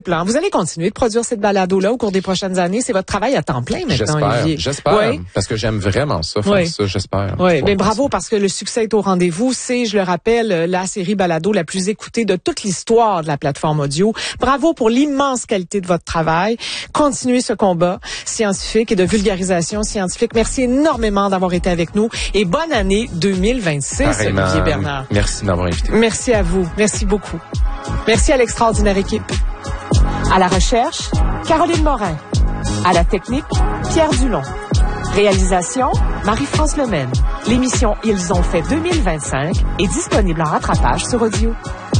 Vous allez continuer de produire cette balado-là au cours des prochaines années. C'est votre travail à temps plein maintenant, Olivier. J'espère. Oui. Parce que j'aime vraiment ça, faire ça, j'espère. Oui, mais bravo parce que le succès est au rendez-vous. C'est, je le rappelle, la série balado la plus écoutée de toute l'histoire de la plateforme audio. Bravo pour l'immense qualité de votre travail. Continuez ce combat scientifique et de vulgarisation scientifique. Merci énormément d'avoir été avec nous et bonne année 2026, pareillement, Olivier Bernard. Merci de m'avoir invité. Merci à vous. Merci beaucoup. Merci à l'extraordinaire équipe. À la recherche, Caroline Morin. À la technique, Pierre Dulon. Réalisation, Marie-France Lemaine. L'émission Ils ont fait 2025 est disponible en rattrapage sur audio.